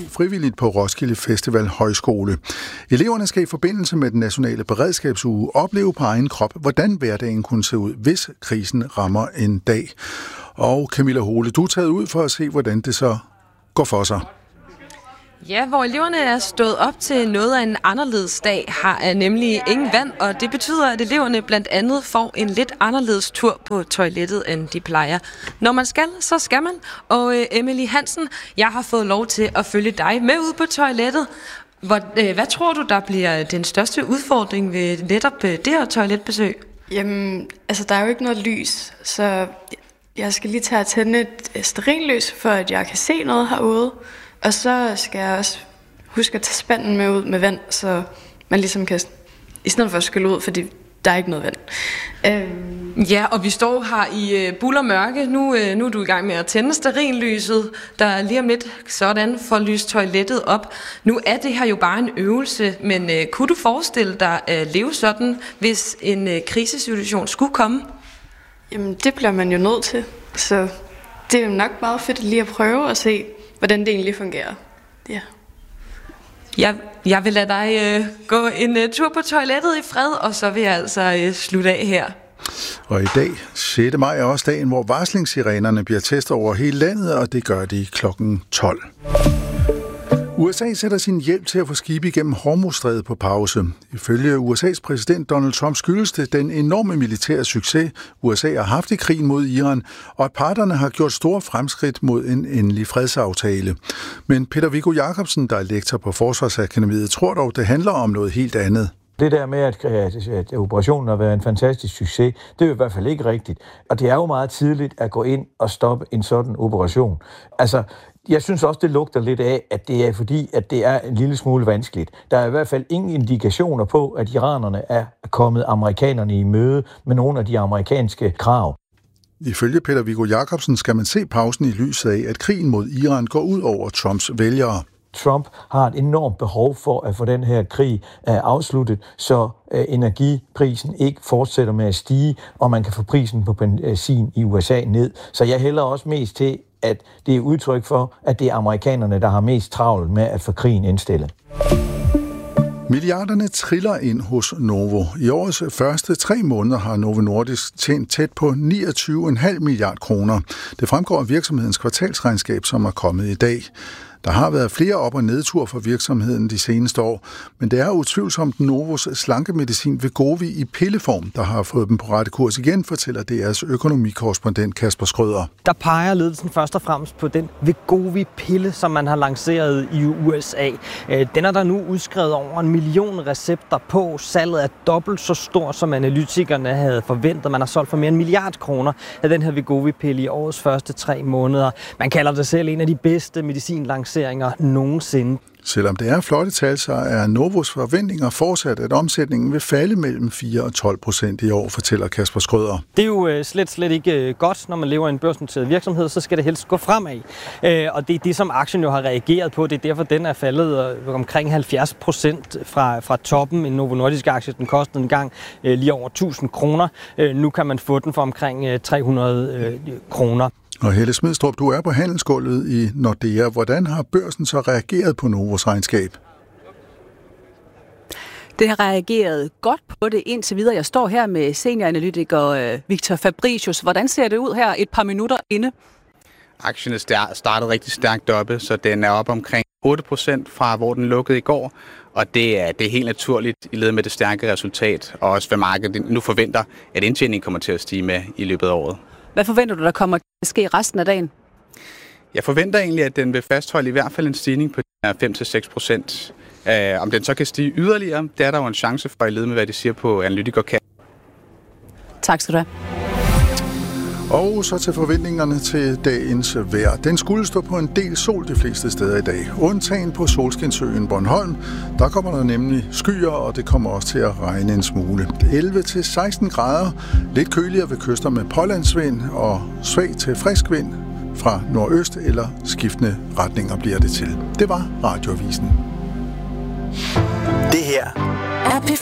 frivilligt på Roskilde Festival Højskole. Eleverne skal i forbindelse med den nationale beredskabsuge opleve på egen krop, hvordan hverdagen kunne se ud, hvis krisen rammer en dag. Og Camilla Hole, du er taget ud for at se, hvordan det så går for sig. Ja, hvor eleverne er stået op til noget af en anderledes dag, har nemlig ingen vand, og det betyder, at eleverne blandt andet får en lidt anderledes tur på toilettet, end de plejer. Når man skal, så skal man. Og Emily Hansen, jeg har fået lov til at følge dig med ud på toilettet. Hvad tror du, der bliver den største udfordring ved netop det her toiletbesøg? Jamen, altså der er jo ikke noget lys, så jeg skal lige tage at tænde et stearinlys, for at jeg kan se noget herude. Og så skal jeg også huske at tage spanden med ud med vand, så man ligesom kan, i stedet for at skylle ud, fordi der er ikke noget vand. Ja, og vi står her i bullermørke. Nu er du i gang med at tænde stearinlyset, der lige om lidt sådan får lyst toilettet op. Nu er det her jo bare en øvelse, men kunne du forestille dig at leve sådan, hvis en krisesituation skulle komme? Jamen, det bliver man jo nødt til, så det er jo nok meget fedt lige at prøve at se, hvordan det egentlig fungerer. Ja. Jeg vil lade dig gå en tur på toilettet i fred, og så vil jeg altså slutte af her. Og i dag, 6. maj, er også dagen, hvor varslingssirenerne bliver testet over hele landet, og det gør de klokken 12. USA sætter sin hjælp til at få skibe igennem Hormuzstrædet på pause. Ifølge USA's præsident Donald Trump skyldes det den enorme militære succes, USA har haft i krigen mod Iran, og at parterne har gjort store fremskridt mod en endelig fredsaftale. Men Peter Viggo Jacobsen, der er lektor på Forsvarsakademiet, tror dog, det handler om noget helt andet. Det der med, at operationen har været en fantastisk succes, det er jo i hvert fald ikke rigtigt. Og det er jo meget tidligt at gå ind og stoppe en sådan operation. Altså, jeg synes også, det lugter lidt af, at det er fordi, at det er en lille smule vanskeligt. Der er i hvert fald ingen indikationer på, at iranerne er kommet amerikanerne i møde med nogle af de amerikanske krav. Ifølge Peter Viggo Jacobsen skal man se pausen i lyset af, at krigen mod Iran går ud over Trumps vælgere. Trump har et enormt behov for at få den her krig afsluttet, så energiprisen ikke fortsætter med at stige, og man kan få prisen på benzin i USA ned. Så jeg hælder også mest til, at det er udtryk for, at det er amerikanerne, der har mest travlt med at få krigen indstillet. Milliarderne triller ind hos Novo. I årets første 3 måneder har Novo Nordisk tjent tæt på 29,5 milliard kroner. Det fremgår af virksomhedens kvartalsregnskab, som er kommet i dag. Der har været flere op- og nedtur for virksomheden de seneste år, men det er utvivlsomt Novos slankemedicin Wegovy i pilleform, der har fået dem på rette kurs igen, fortæller DR's økonomikorrespondent Kasper Skrøder. Der peger ledelsen først og fremmest på den Wegovy-pille, som man har lanceret i USA. Den er der nu udskrevet over 1 million recepter på. Salget er dobbelt så stort, som analytikerne havde forventet. Man har solgt for mere end 1 milliard kroner af den her Wegovy-pille i årets første 3 måneder. Man kalder det selv en af de bedste medicinlanceringer nogensinde. Selvom det er flotte tal, så er Novos forventninger fortsat, at omsætningen vil falde mellem 4% og 12% i år, fortæller Kasper Skrøder. Det er jo slet ikke godt, når man lever i en børsnoteret virksomhed, så skal det helst gå fremad. Og det er det, som aktien jo har reageret på. Det er derfor, den er faldet omkring 70% fra toppen. En Novo Nordisk aktie, den kostede en gang lige over 1.000 kroner. Nu kan man få den for omkring 300 kroner. Og Helle Smidstrup, du er på handelsgulvet i Nordea. Hvordan har børsen så reageret på Novos regnskab? Det har reageret godt på det indtil videre. Jeg står her med senioranalytiker Victor Fabricius. Hvordan ser det ud her et par minutter inde? Aktien startede rigtig stærkt oppe, så den er op omkring 8% fra hvor den lukkede i går. Og det er helt naturligt i led med det stærke resultat, og også hvad markedet nu forventer, at indtjeningen kommer til at stige med i løbet af året. Hvad forventer du, der kommer til at ske resten af dagen? Jeg forventer egentlig, at den vil fastholde i hvert fald en stigning på 5-6%. Om den så kan stige yderligere, det er der jo en chance for i led med, hvad de siger på analytikerkassen. Tak skal du have. Og så til forventningerne til dagens vejr. Den skulle stå på en del sol de fleste steder i dag. Undtagen på solskinsøen Bornholm. Der kommer der nemlig skyer, og det kommer også til at regne en smule. 11-16 grader. Lidt køligere ved kyster med pålandsvind og svag til frisk vind. Fra nordøst eller skiftende retninger bliver det til. Det var Radioavisen. Det her er P4.